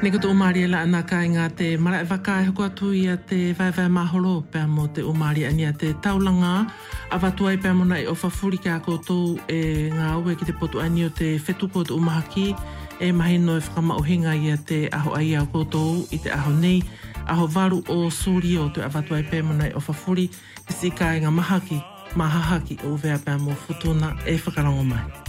Nego te umari la ana kai ngā te mara e waka e hoko atu ia te vai maholo pēr mo te umari ania te taulanga a watua i pēr mona i o whawhuri kia koutou e ngā ue ki te potu ani o te whetuko te umahaki e mahino e whakamauhinga ia te aho ai au koutou i te aho nei aho waru o suri o te a watua i pēr mona i o whawhuri i si kai ngā mahaki mahahaki o vea pēr mo futuna e whakarango mai.